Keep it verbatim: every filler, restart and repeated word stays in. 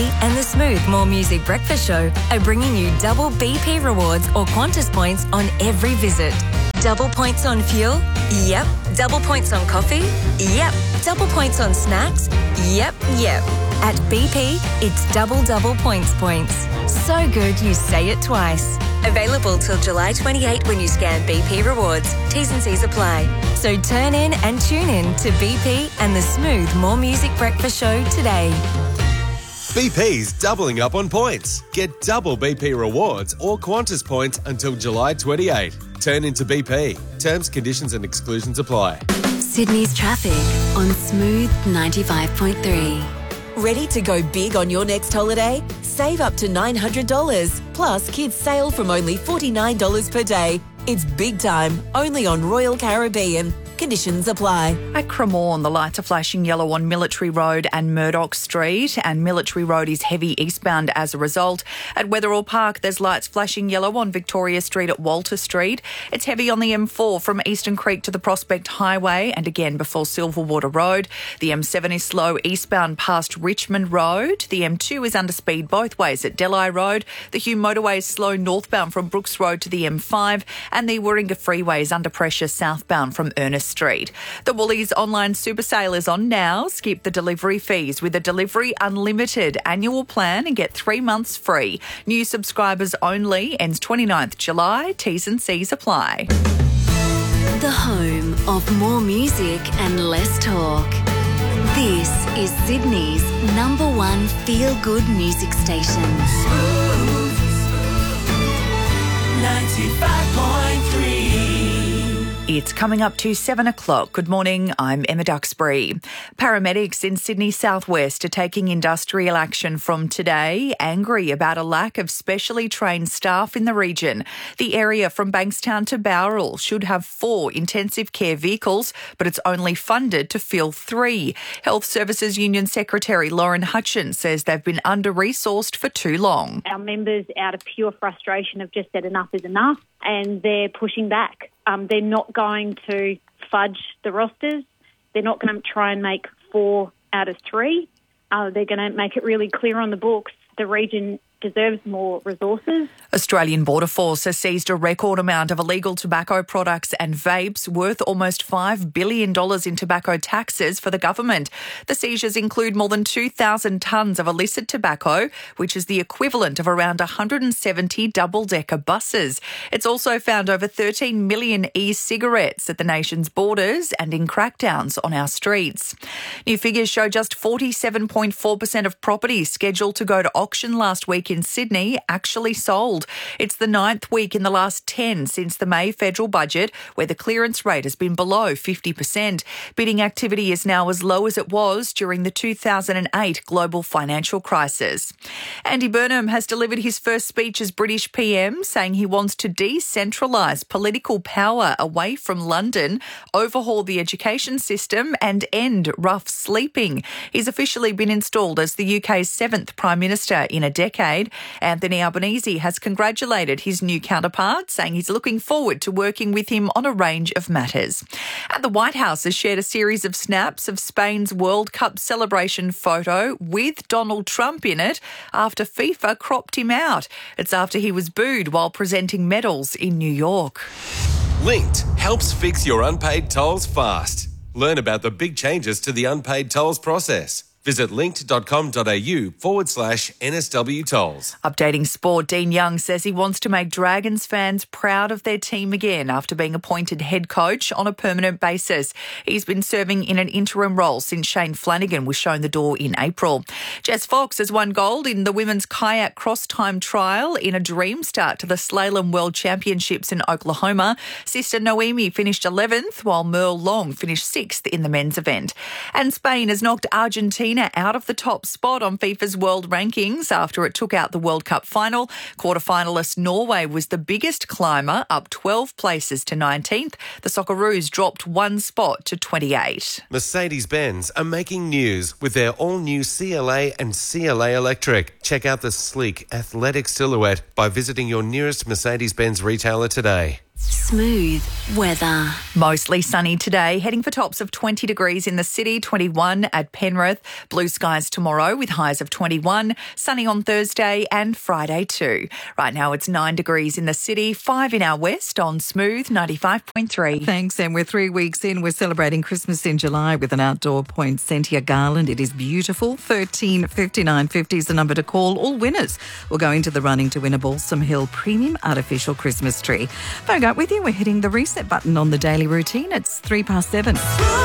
and the Smooth More Music Breakfast Show are bringing you double B P rewards or Qantas points on every visit. Double points on fuel? Yep. Double points on coffee? Yep. Double points on snacks? Yep, yep. At B P, it's double double points points. So good you say it twice. Available till July twenty-eighth when you scan B P Rewards. T's and C's apply. So turn in and tune in to B P and the Smooth More Music Breakfast Show today. B P's doubling up on points. Get double B P rewards or Qantas points until July twenty-eighth. Turn into B P. Terms, conditions and exclusions apply. Sydney's traffic on Smooth ninety-five point three. Ready to go big on your next holiday? Save up to nine hundred dollars. Plus, kids sail from only forty-nine dollars per day. It's big time, only on Royal Caribbean. Conditions apply. At Cremorne, the lights are flashing yellow on Military Road and Murdoch Street, and Military Road is heavy eastbound as a result. At Wetherall Park, there's lights flashing yellow on Victoria Street at Walter Street. It's heavy on the M four from Eastern Creek to the Prospect Highway and again before Silverwater Road. The M seven is slow eastbound past Richmond Road. The M two is under speed both ways at Delhi Road. The Hume Motorway is slow northbound from Brooks Road to the M five, and the Warringah Freeway is under pressure southbound from Ernest Street. The Woolies online super sale is on now. Skip the delivery fees with a Delivery Unlimited annual plan and get three months free. New subscribers only. Ends twenty-ninth July. T's and C's apply. The home of more music and less talk. This is Sydney's number one feel-good music station. Smooth ninety-five point three. It's coming up to seven o'clock. Good morning, I'm Emma Duxbury. Paramedics in Sydney Southwest are taking industrial action from today, angry about a lack of specially trained staff in the region. The area from Bankstown to Bowral should have four intensive care vehicles, but it's only funded to fill three. Health Services Union Secretary Lauren Hutchins says they've been under-resourced for too long. Our members, out of pure frustration, have just said enough is enough, and they're pushing back. Um, they're not going to fudge the rosters. They're not going to try and make four out of three. Uh, they're going to make it really clear on the books the region deserves more resources. Australian Border Force has seized a record amount of illegal tobacco products and vapes worth almost five billion dollars in tobacco taxes for the government. The seizures include more than two thousand tonnes of illicit tobacco, which is the equivalent of around one hundred seventy double-decker buses. It's also found over thirteen million e-cigarettes at the nation's borders and in crackdowns on our streets. New figures show just forty-seven point four percent of properties scheduled to go to auction last week in Sydney actually sold. It's the ninth week in the last ten since the May federal budget where the clearance rate has been below fifty percent. Bidding activity is now as low as it was during the two thousand eight global financial crisis. Andy Burnham has delivered his first speech as British P M, saying he wants to decentralise political power away from London, overhaul the education system and end rough sleeping. He's officially been installed as the U K's seventh Prime Minister in a decade. Anthony Albanese has congratulated his new counterpart, saying he's looking forward to working with him on a range of matters. And the White House has shared a series of snaps of Spain's World Cup celebration photo with Donald Trump in it after FIFA cropped him out. It's after he was booed while presenting medals in New York. Linked helps fix your unpaid tolls fast. Learn about the big changes to the unpaid tolls process. Visit linked.com.au forward slash NSW tolls. Updating sport, Dean Young says he wants to make Dragons fans proud of their team again after being appointed head coach on a permanent basis. He's been serving in an interim role since Shane Flanagan was shown the door in April. Jess Fox has won gold in the women's kayak cross-time trial in a dream start to the Slalom World Championships in Oklahoma. Sister Noemi finished eleventh, while Merle Long finished sixth in the men's event. And Spain has knocked Argentina out of the top spot on FIFA's world rankings after it took out the World Cup final. Quarter-finalist Norway was the biggest climber, up twelve places to nineteenth. The Socceroos dropped one spot to twenty-eight. Mercedes-Benz are making news with their all-new C L A and C L A Electric. Check out the sleek, athletic silhouette by visiting your nearest Mercedes-Benz retailer today. Smooth weather. Mostly sunny today, heading for tops of twenty degrees in the city, twenty-one at Penrith. Blue skies tomorrow with highs of twenty-one, sunny on Thursday and Friday too. Right now it's nine degrees in the city, five in our west on Smooth ninety-five point three. Thanks, and we're three weeks in. We're celebrating Christmas in July with an outdoor poinsettia garland. It is beautiful. thirteen fifty-nine fifty is the number to call. All winners will go into the running to win a Balsam Hill Premium Artificial Christmas tree. Bogart with you. We're hitting the reset button on the daily routine. It's three past seven.